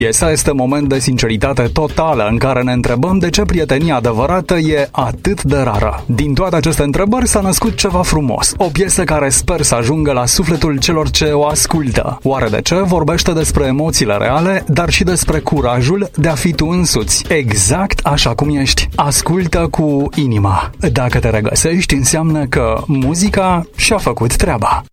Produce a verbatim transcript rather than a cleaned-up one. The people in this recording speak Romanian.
Piesa este moment de sinceritate totală în care ne întrebăm de ce prietenia adevărată e atât de rară. Din toate aceste întrebări s-a născut ceva frumos, o piesă care sper să ajungă la sufletul celor ce o ascultă. Oare de ce? Vorbește despre emoțiile reale, dar și despre curajul de a fi tu însuți, exact așa cum ești. Ascultă cu inima. Dacă te regăsești, înseamnă că muzica și-a făcut treaba.